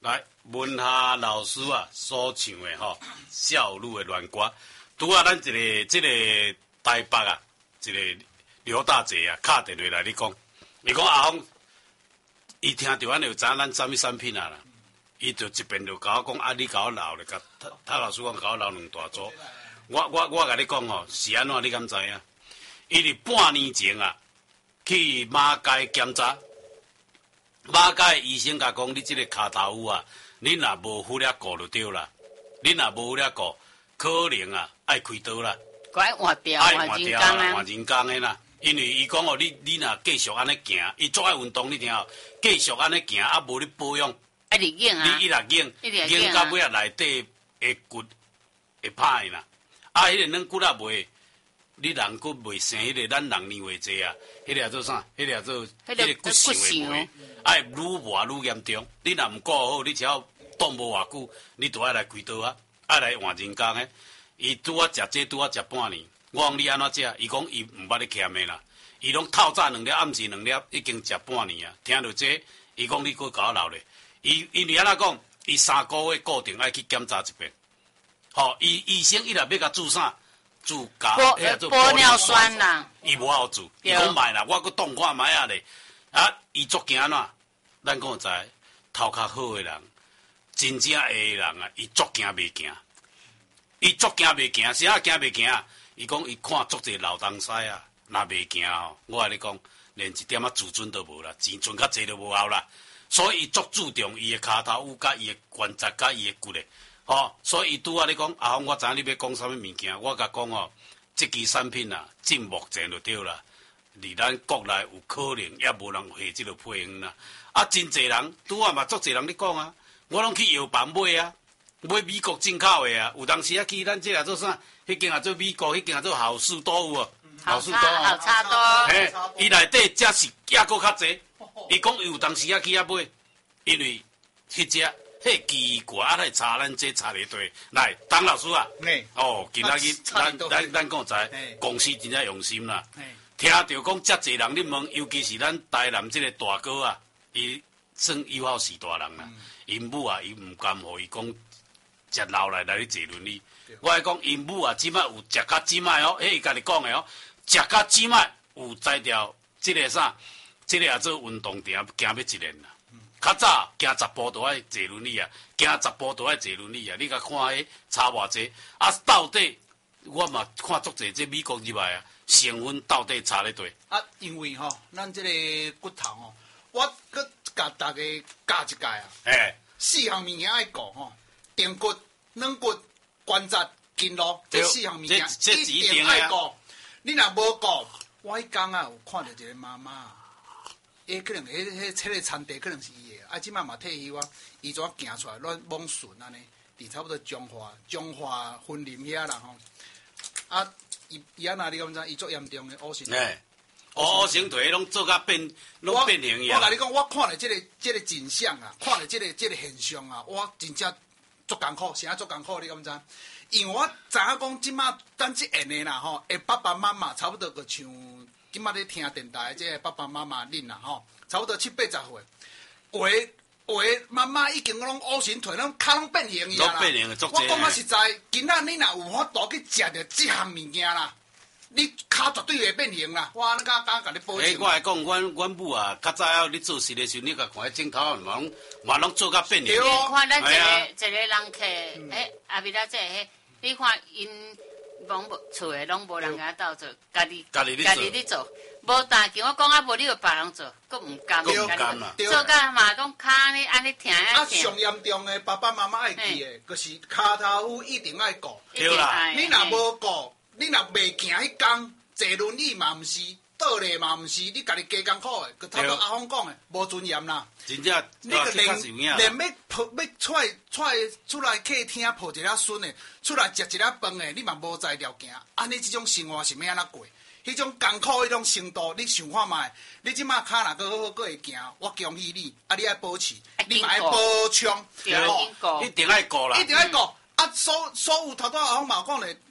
来，文夏老师啊所唱的吼，少女的恋歌，拄啊，咱一个这个台北啊，一个刘大姐啊，打电话来你讲，伊讲阿峰，伊听到咱就知影咱什么产品啊啦，伊就一边就甲我讲，啊，你甲我留咧，甲他老师讲甲我留两大组，我甲你讲吼，是安怎你敢知影？伊伫半年前啊，去马街检查。马街医生甲讲，你即个骹头有啊，你若无敷了膏就对啦。你若无敷了膏，可能啊爱开刀啦。 爱换掉，换人工啊， 换人工的啦。因为伊讲哦，你若继续安尼行，伊做爱运动，你听哦，继续安尼行，啊无你保养， 一直硬啊， 你一直硬到尾啊内底会骨会歹啦。啊，迄个软骨啊袂。你人骨袂生迄个，咱人年话济啊，迄个做啥？迄个做迄个骨性会爱愈磨愈严重。你若毋顾好，你只要挡无偌久，你就爱来开刀啊，爱来换人工诶。伊拄啊食这，拄啊食半年。我讲你安怎食？伊讲伊毋捌咧欠诶啦。伊拢透早2粒，暗时2粒，已经食半年啊。听到这，伊讲你搁甲我留咧。因为安怎讲？伊3个月固定爱去检查一遍。吼，医生伊若要甲注啥？注玻尿酸啦， 伊无好注，伊讲卖啦，我搁动看卖啊咧。啊，伊足惊哪？咱讲知，头壳好诶人，真正会诶人啊，伊足惊袂惊。伊足惊袂惊，啥惊袂惊？伊讲伊看足侪老东西啊，若袂惊吼，我甲你讲，连一点仔自尊都无啦，钱存较济都无效啦。所以伊足注重伊诶骹头有甲伊诶关节甲伊诶骨诶。哦，所以伊拄啊，你讲阿峰，我知影你要讲啥物物件，我甲讲哦，即支产品啊，至目前就对啦。离咱国内有可能也无人下即个配方啦。啊，真侪人拄啊嘛，足侪人咧讲啊，我拢去药房买啊，买美国进口的啊。有当时啊去咱这啊做啥？迄间啊做美国，迄间啊做好事多有啊，好事多好差多。 嘿，伊内底则是也搁较济。伊讲有当时啊去遐买，因为迄只。迄奇怪，啊来查咱这查咧对，来，董老师啊，哦，今仔日咱讲知，公司真正用心啦。听到讲遮济人咧问，尤其是咱台南这个大哥啊，伊算友好是大人啦。因母啊，伊毋甘互伊讲食老来咧坐轮椅。我来讲，因母啊，即摆有食较即摆哦，迄伊家己讲的哦，食较即摆有才调即个啥，即个也做运动场行要一年啦。较早行10步都爱坐轮椅啊，行10步都爱坐轮椅啊。你甲看迄差偌济啊？到底我嘛看足济这美国入来啊，成分到底差咧对？ 啊，因为吼，咱这个骨头吼，我搁甲大家教一教啊。4项物件爱顾吼，定骨、软骨、关节、筋络，这4项物件一定爱顾。你若无顾，我迄天啊有看到一个妈妈。可能迄个产地可能是伊的，啊，即摆嘛退休啊，伊怎行出来乱蒙顺安尼，伫差不多中华分林遐啦吼，啊，伊安那你讲怎？伊足严重的乌形腿， 乌形腿拢做甲变形呀。 我甲你讲，我看了这个景象啊，看了这个现象啊，我真正足艰苦，是啊足艰苦，你敢知？因为我知影讲即摆咱即下的啦吼，爸爸妈妈差不多个像。今仔咧听电台，即个爸爸妈妈恁啦吼，差不多70-80岁，有的妈妈已经拢乌形腿，拢脚拢变形去啦。我讲啊实在，今仔你若有法度去食着即项物件啦，你脚绝对会变形啦。我安尼甲你保证。 我来讲，阮母啊，较早要你做事的时候，你甲看镜头嘛拢做甲变形。 你看咱一个人客，阿米拉这你看因。拢无厝诶，拢无人甲斗做，家己咧做，无但叫我讲啊，无你有别人做，佫毋甘，做甲嘛讲骹安尼疼啊。 上严重诶，爸爸妈妈爱记诶，就是骹头一定爱顾。 对啦， 你若无顾，你若袂行迄工，坐轮椅嘛毋是，倒咧嘛毋是，你家己加艰苦诶，佮头拄阿峰讲诶，无尊严啦。 真正， 你个连要出来客厅抱一粒孙诶，出来食一粒饭诶，你嘛无在条件。安尼即种生活是要安怎过？迄种艰苦迄种程度，你想看觅？你即摆骹若搁好搁会行，我恭喜你，啊，你爱保持，你嘛爱补充， 一定爱顾啦， 一定爱顾。啊，所有头拄阿峰嘛讲咧，你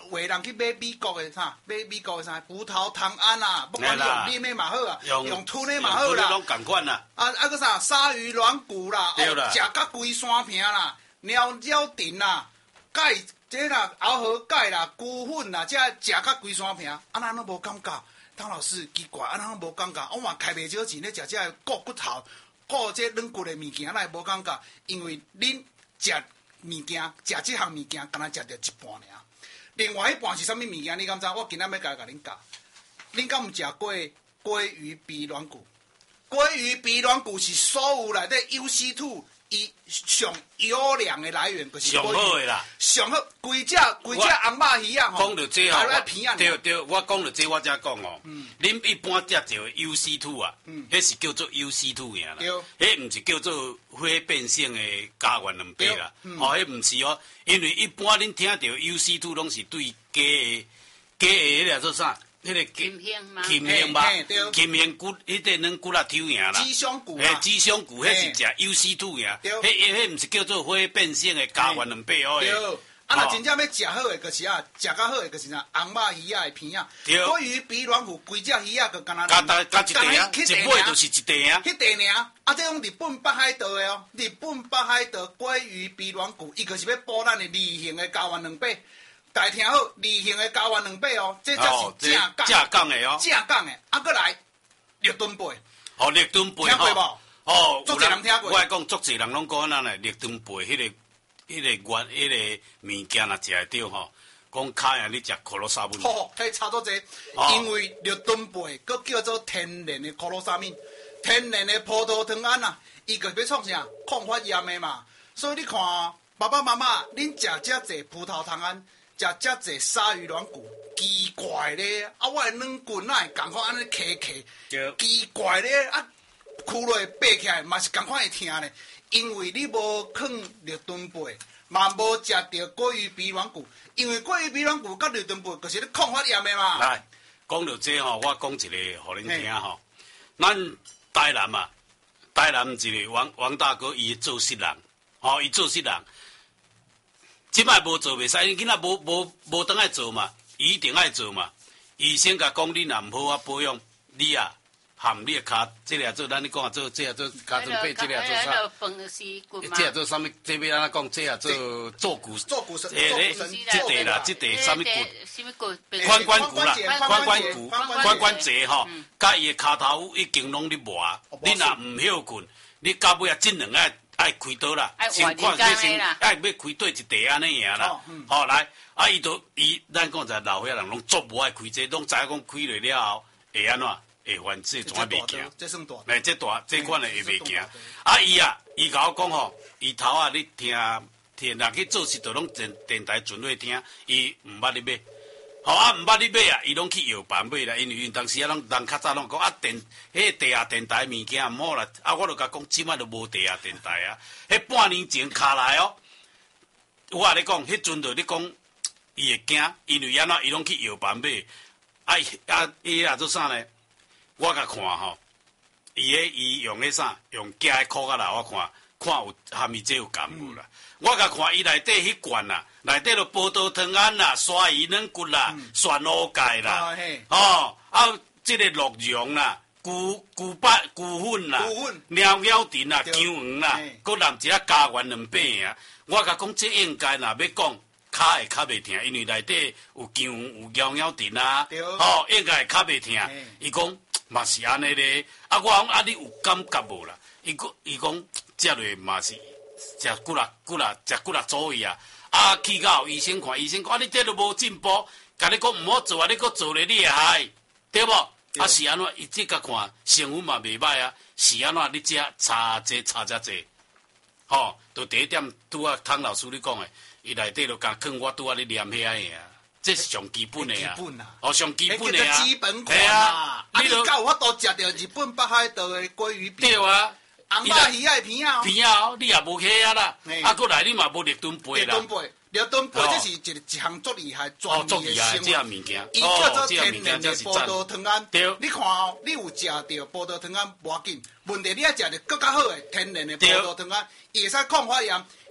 有人去买美国的啥，买美国的啥葡萄糖胺啊，不管用啉的嘛好啊，用吞的嘛好啦， 拢共款啦。 个啥鲨鱼软骨啦，食甲规山瓶啦，鸟鸟丁啦，钙这啦，熬好钙啦，菇粉啦，这食甲规山瓶，咱拢无感觉。汤老师奇怪，咱拢无感觉，我嘛开袂少钱咧食这顾骨头、顾这软骨的物件，咱无感觉，因为恁食物件，食这项物件，敢若食着一半尔。另外一半是啥物物件？你敢知？我今仔要甲恁教。恁敢有食过鲑鱼鼻软骨？鲑鱼鼻软骨是所有内底UC2伊上优良的来源，就是上好的啦。 上好，规只红肉鱼啊！ 讲到这吼，对，我讲到这我才讲哦。恁一般食着 UC2 啊，迄是叫做 UC2 尔啦。迄毋是叫做灰变性的家园两百啦。迄毋是哦，因为一般恁听到 UC2 拢是对鸡的迄个做啥？迄个禽形嘛， 禽形骨，迄个软骨啦，抽尔啦。 鸡胸骨鸡胸骨，迄是食 UC2 尔。迄毋是叫做灰变性的家园两百哦。 对，若真正要食好的，就是食较好的，就是啥红肉鱼仔的片仔。鲑鱼鼻软骨，规只鱼仔，佮干那。 加一袋啊，一尾就是一袋啊。 迄袋尔，这种日本北海道的哦，日本北海道鲑鱼鼻软骨，伊就是要补咱的梨形的家园两百。大听好，梨形的家园两百哦，这才是正港的哦， 正港的。搁来绿墩贝， 绿墩贝听过无？足侪人听过。 我讲，足侪人拢讲咱嘞绿墩贝，迄个物件若食会着吼，讲卡呀，你食可乐沙米。 迄差足侪，因为绿墩贝佫叫做天然的可乐沙米，天然的葡萄糖胺啊，伊个要创啥？抗发炎的嘛。所以你看，爸爸妈妈，恁食遮济葡萄糖胺。食遮济鲨鱼软骨，奇怪咧！我的软骨哪会共款安尼磕？奇怪咧！跍落爬起来嘛是共款会疼咧。因为你无放绿墩贝，嘛无食到鲑鱼鼻软骨，因为鲑鱼鼻软骨甲绿墩贝就是咧抗发炎的嘛。 来，讲到这吼，我讲一个互恁听吼。咱台南啊，台南一个王大哥，伊做事人，伊做事人。即摆无做袂使，囡仔无当爱做嘛，伊一定爱做嘛。医生甲讲，你若毋好啊保养，你啊含你的骹，即个做咱你讲啊做，即个做骹准备，即个做啥？即个做啥物？即要安怎讲？即个做坐骨神，即块啦，即块啥物骨？髋关节啦，髋关节吼，甲伊的骹头已经拢咧磨，你若毋休困，你到尾啊，即两个。爱开刀啦，先看先爱要开刀一地安尼样啦。好来，咱讲在老岁仔人拢足无爱开这，拢知影讲开落了后会安怎会犯这怎啊袂行？ 这算大， 这款的会袂行。伊甲我讲吼，伊头啊，你听，若去做事就拢电台准会听，伊毋捌你买。毋捌你买啊，伊拢去药房买啦，因为当时人较早拢讲迄地下电台物件毋好啦，我就甲讲，即摆都无地下电台啊，迄半年前卡来哦，我咧讲，迄阵就咧讲，伊会惊，因为安怎伊拢去药房买，伊做啥呢？我甲看吼，伊用迄啥，用假的裤仔啦，我看有含伊这有感无啦。我甲看伊内底迄罐啦，内底就葡萄糖胺啦、鲨鱼软骨啦、酸乌钙啦，即个鹿茸啦、骨粉啦、鸟丁啦、姜黄啦，搁淋一下家园两百啊。我甲讲，这应该若要讲，骹会较袂疼，因为内底有姜黄、有鸟丁啊，应该会较袂疼。伊讲嘛是安尼咧，我讲你有感觉无啦？伊讲食落嘛是。食骨力左右啊！去到医生看，医生讲你这都无进步，甲你讲毋好做啊！你搁做咧，你会害，对无？是安怎？伊即甲看成分嘛袂歹啊！是安怎？你只差遮济，就第一点，拄啊汤老师你讲的，伊内底就甲囥我拄啊咧念遐个啊，这是上基本的啊！上基本的啊！ 基本款啊！你到我都食到日本北海道的鲑鱼片。 对啊。 红肉鱼仔片啊， 你也无起啊啦，过来你嘛无绿墩贝啦。 绿墩贝这是一项足厉害专业的生物， 物件， 伊叫做天然的葡萄糖胺。你看哦，你有食到葡萄糖胺无要紧，问题你要食到更加好的天然的葡萄糖胺，伊会使抗发炎，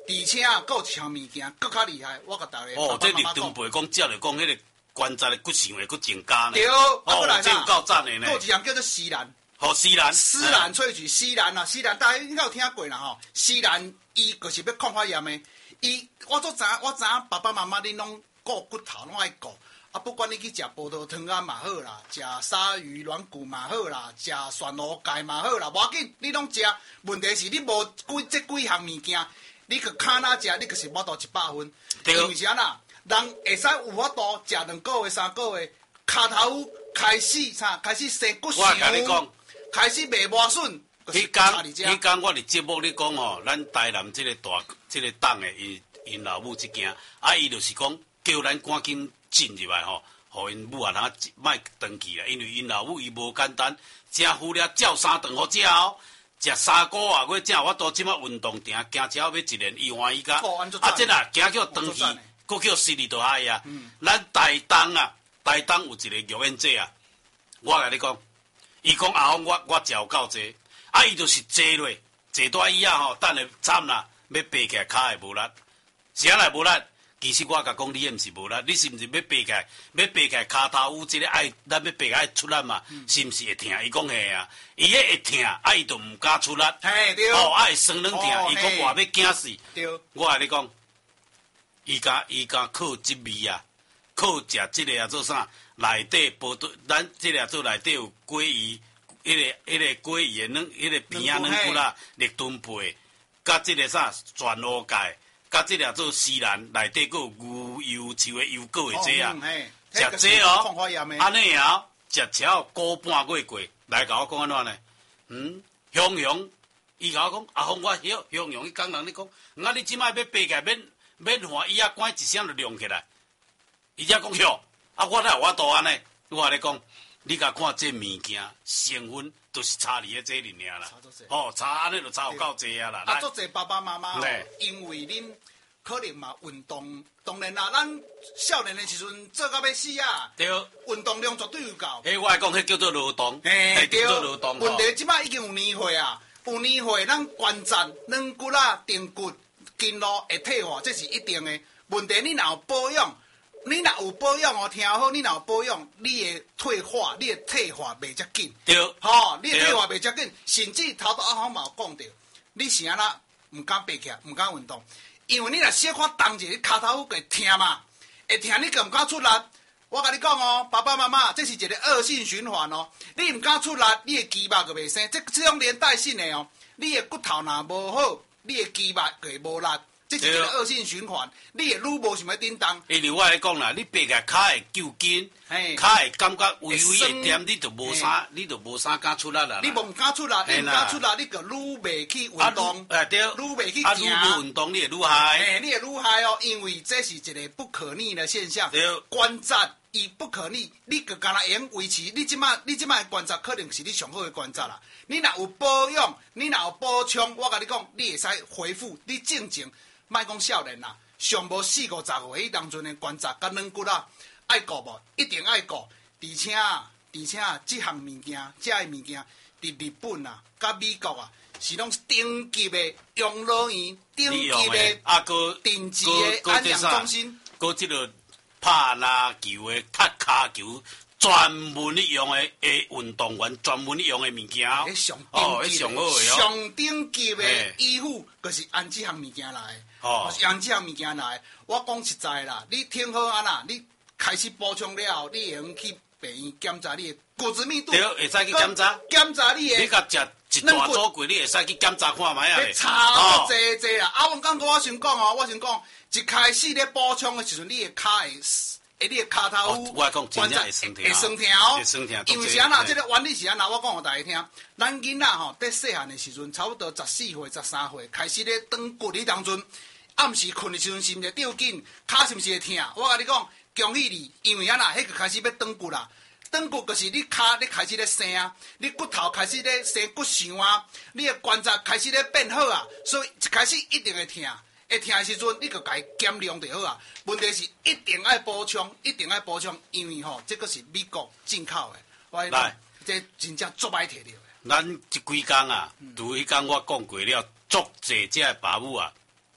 而且啊，还有一项物件更较厉害，我甲大家哦，这立长辈讲，照着讲，迄个关节的骨性会佫增加呢。 对， 哦，这有够赞的呢。 还有一项叫做丝兰。 哦，丝兰。 丝兰萃取，丝兰啊，丝兰大家应该有听过啦吼。丝兰伊就是要抗发炎的。我知影爸爸妈妈恁拢顾骨头拢爱顾。啊，不管你去食葡萄糖啊嘛好啦，食鲨鱼软骨嘛好啦，食蒜蚵芥嘛好啦，无要紧，你拢食。问题是你无这几项物件，你去卡哪食，你就是无到100分。因为啥啦？人会使有法度食2个月、3个月，骹头开始生骨癣，开始袂磨损。 迄天我伫节目咧讲吼，咱台南这个党的因老母即件，伊就是讲叫咱赶紧进入来吼，互因母啊通莫长去啦，因为因老母伊无简单，食糊了照3顿好食哦，食3个月，我正我都即摆运动定，行车要1年伊欢喜甲，这啦行叫长去，佫叫实力都嗨啊！咱台东有一个玉燕姐啊，我甲你讲，伊讲阿峰我食有够济。伊就是坐落，坐大椅啊吼，等下惨啦，要爬起来骹会无力，啥来无力？其实我甲讲，你毋是无力，你是毋是要爬起来？骹头有即个爱，咱要爬起来出力嘛？是毋是会痛？伊讲嘿啊，伊迄会痛，伊就毋敢出力。 嘿对。 哦，会酸软痛，伊讲话要惊死。 对。 我甲你讲，伊敢靠即味啊，靠食即个啊做啥？内底报道，咱即个做内底有鲑鱼。迄个鲑鱼的迄个边仔软骨啦，绿墩皮，甲即个啥全乌芥，甲即个做丝兰，内底佫有牛油、树的油果的这啊，食这哦，安尼啊，食超个半月过，来甲我讲安怎呢？雄，伊甲我讲，阿峰我晓，雄，伊讲人咧讲，你即摆要爬起来，免换伊啊，关一声就亮起来，伊才讲晓，我哪有法度安尼？我咧讲。你甲看这物件成分，都是差伫这里尔啦。差安尼就差有够济啊啦。 足济爸爸妈妈因为恁可能嘛运动，当然啦，咱少年的时阵做到要死啊。对。运动量绝对有够。 我来讲，迄叫做劳动。 叫做劳动。 问题即摆已经有年岁啊，有年岁，咱关节、软骨啊、髌骨、筋络会退化，这是一定的。问题你若有保养。你若有保养哦，听好，你若有保养，你的退化袂遮紧。 对。 你的退化袂遮紧，甚至头阿峰嘛有讲着，你是安那毋敢爬起来，毋敢运动，因为你若小可动者，你骹头会痛嘛，会痛你就毋敢出力。我甲你讲哦，爸爸妈妈，这是一个恶性循环哦。你毋敢出力，你的肌肉就袂生，这种连带性的哦。你的骨头若无好，你的肌肉就会无力。这是一个恶性循环，你会愈无想要叮当。 因为我来讲啦，你爬起来骹会揪筋，骹会感觉微微会甜，你就无啥敢出力啦。 你无敢出力，你就愈袂去运动， 对，愈袂去行。 愈运动你会愈害， 你会愈害哦，因为这是一个不可逆的现象。 对， 关节伊不可逆，你就干那用维持，你即摆的关节可能是你上好的关节啦。你若有保养，你若有补充，我甲你讲，你会使恢复，你正经。莫讲少年啦，上无40、50岁迄当阵的关节甲软骨啊，爱顾无？一定爱顾。而且这项物件，这个物件，伫日本啊，甲美国啊，是拢顶级的养老院、顶级的顶级的安养中心。 搁即个拍篮球的、踢骹球，专门利用的运动员，专门利用的物件。 上顶级的医护，就是按这项物件来。是按这项物件来，我讲实在啦，你听好啊啦，你开始补充了后，你会用去病院检查你的骨质密度， 对，会使去检查你的。 你甲食一大组柜，你会使去检查看卖啊。 差济啦，我讲我先讲，一开始咧补充的时阵，你的骹你的骹头关节会酸痛， 因为是安那，这个原理是安那，我讲互大家听。咱囡仔吼，在细汉的时阵，差不多14岁、13岁开始咧长骨迄当阵。暗时困的时阵，是毋是吊紧？骹是毋是会痛？我甲你讲，恭喜你，因为安那，迄个开始要长骨啦。长骨就是你骹咧开始咧生啊，你骨头开始咧生骨癣啊，你的关节开始咧变好啊，所以一开始一定会痛。会痛的时阵，你就甲伊减量就好啊。问题是一定爱补充，因为吼，这个是美国进口的。我来，这真正足歹摕到的。 咱即几工啊，拄迄工我讲过了，足济只爸母啊。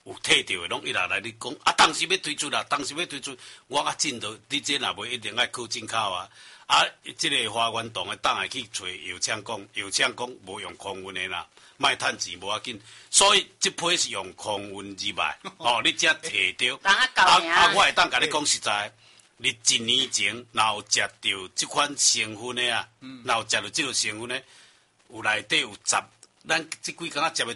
有摕到的，拢一来你讲啊，当时要推出啦，我较进度，你这若袂一定爱靠进口啊。啊，这个花园洞的当下去找油厂讲无用空运的啦，卖趁钱无要紧，所以这批是用空运入来，哦，你才摕到。我会当甲你讲实在，你1年前若有食到这款成分的啊，若有食到这个成分的，有内底有10，咱这几工仔食的